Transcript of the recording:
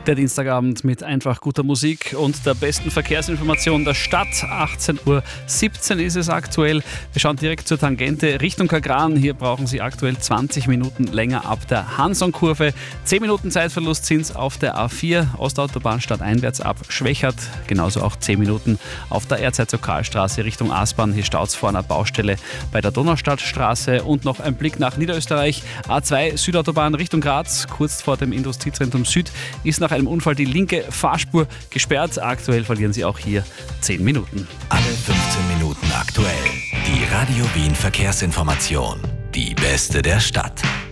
Der Dienstagabend mit einfach guter Musik und der besten Verkehrsinformation der Stadt. 18:17 Uhr ist es aktuell. Wir schauen direkt zur Tangente Richtung Kagran. Hier brauchen Sie aktuell 20 Minuten länger ab der Hanson-Kurve. 10 Minuten Zeitverlust sind es auf der A4 Ostautobahn stadteinwärts ab Schwächert. Genauso auch 10 Minuten auf der Erzherzog-Karl-Straße Richtung Aspern. Hier staut es vor einer Baustelle bei der Donaustadtstraße. Und noch ein Blick nach Niederösterreich. A2 Südautobahn Richtung Graz, kurz vor dem Industriezentrum Süd, ist nach einem Unfall die linke Fahrspur gesperrt. Aktuell verlieren Sie auch hier 10 Minuten. Alle 15 Minuten aktuell. Die Radio Wien Verkehrsinformation. Die beste der Stadt.